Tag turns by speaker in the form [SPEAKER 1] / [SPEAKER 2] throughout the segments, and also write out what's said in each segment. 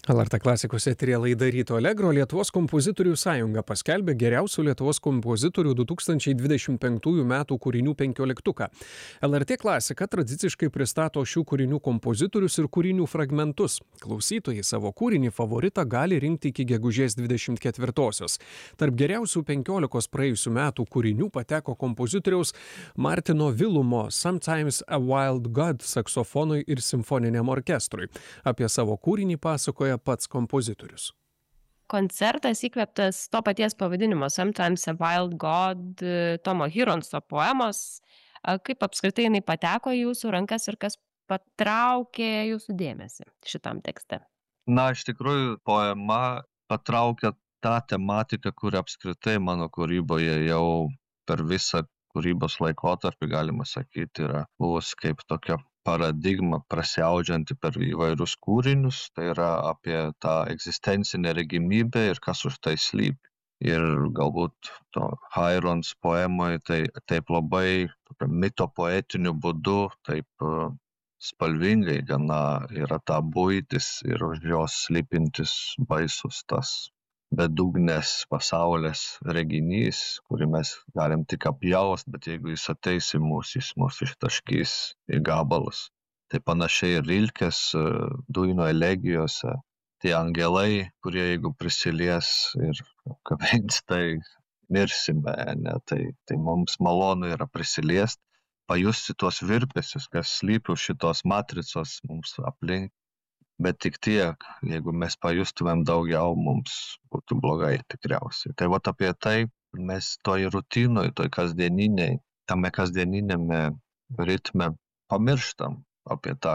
[SPEAKER 1] LRT klasikos eteryje laida Ryto Allegro. Lietuvos kompozitorių sąjunga paskelbė geriausių Lietuvos kompozitorių 2025 metų kūrinių 15. LRT klasika tradiciškai pristato šių kūrinių kompozitorius ir kūrinių fragmentus. Klausytojai savo kūrinį favoritą gali rinkti iki gegužės 24-osios. Tarp geriausių 15 praėjusių metų kūrinių pateko kompozitoriaus Martino Vilumo Sometimes a Wild God saksofonui ir simfoniniam orkestrui. Apie savo kūrinį pasakoja pats kompozitorius.
[SPEAKER 2] Koncertas įkvėptas to paties pavadinimo Sometimes a Wild God Tomo Hironso poemos. Kaip apskritai jinai pateko į jūsų rankas ir kas patraukė jūsų dėmesį šitam tekste?
[SPEAKER 3] Na, iš tikrųjų, poema patraukė tą tematiką, kuri apskritai mano kūryboje jau per visą kūrybos laikotarpį, galima sakyti, yra buvus kaip tokia paradigma prasiaudžianti per įvairius kūrinius, tai yra apie tą egzistencinę regimybę ir kas už tai slypi. Ir galbūt to Hirons poemoje tai taip labai mitopoetiniu būdu, taip spalvingai gana yra ta buitis ir už jos slypintis baisus tas bedugnės pasaulės reginys, kurį mes galim tik apjaust, bet jeigu jis ateis į mus, jis mus ištaškys į gabalus. Tai panašiai ir Rilkės Duino elegijose, tie angelai, kurie jeigu prisilies ir apkabins, tai mirsime, ne? Tai mums malonu yra prisiliesti, pajusti tuos virpesius, kas slypi už šitos matricos mums aplink. Bet tik tiek, jeigu mes pajustumėm daugiau, mums būtų blogai tikriausiai. Tai vat apie tai mes toj rutinoj, toj kasdieniniai, tame kasdieninėme ritme pamirštam apie tą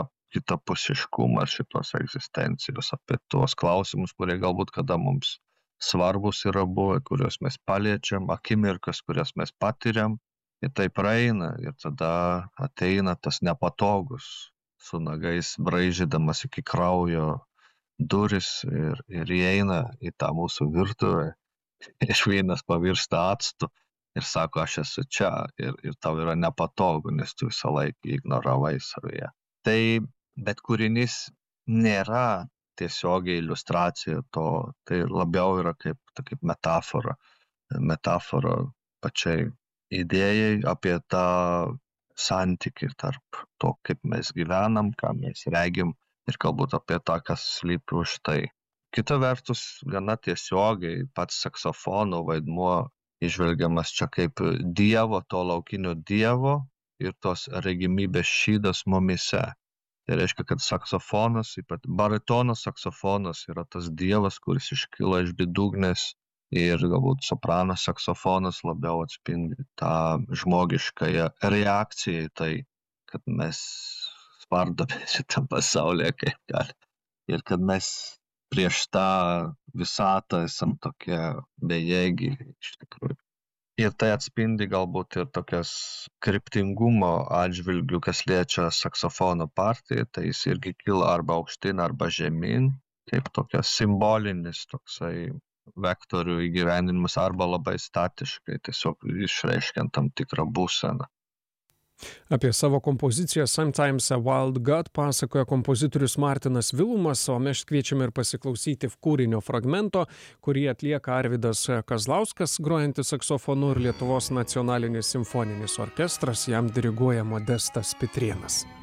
[SPEAKER 3] kitapusiškumą šitos egzistencijos, apie tuos klausimus, kurie galbūt kada mums svarbus yra buvę, kuriuos mes paliečiam, akimirkas, kurias mes patiriam, ir tai praeina, ir tada ateina tas nepatogus, su nagais braižydamas iki kraujo duris ir įeina į tą mūsų virtuvę. Ir vienas pavirsta actu ir sako, aš esu čia ir tau yra nepatogu, nes tu visą laiką ignoravai savyje. Tai bet kūrinys nėra tiesiogiai iliustracija to, tai labiau yra kaip metafora. Metafora pačiai idėjai apie tą santykį tarp to, kaip mes gyvenam, ką mes regim ir galbūt apie tą, kas slypi už tai. Kita vertus, gana tiesiogiai pats saksofono vaidmuo įžvelgiamas čia kaip dievo, to laukinio dievo ir tos regimybės šydas mumyse. Tai reiškia, kad saksofonas, ypač baritono saksofonas yra tas dievas, kuris iškyla iš bedugnės. Ir galbūt soprano saksofonas labiau atspindi tą žmogiškąją reakciją į tai, kad mes spardome šitą pasaulyje kaip gali. Ir kad mes prieš tą visatą esam tokie bejėgiai iš tikrųjų. Ir tai atspindi galbūt ir tokias kryptingumo atžvilgių, kas liečia saksofono partiją, tai jis irgi kyla arba aukštyn, arba žemyn, kaip tokias simbolinis toksai vektorių įgyvendinimas arba labai statiškai, tiesiog išreiškiant tam tikrą būseną.
[SPEAKER 1] Apie savo kompoziciją Sometimes a Wild God pasakoja kompozitorius Martinas Vilumas, o mes kviečiame ir pasiklausyti kūrinio fragmento, kurį atlieka Arvydas Kazlauskas, grojantis saksofonu, ir Lietuvos nacionalinis simfoninis orkestras, jam diriguoja Modestas Pitrėnas.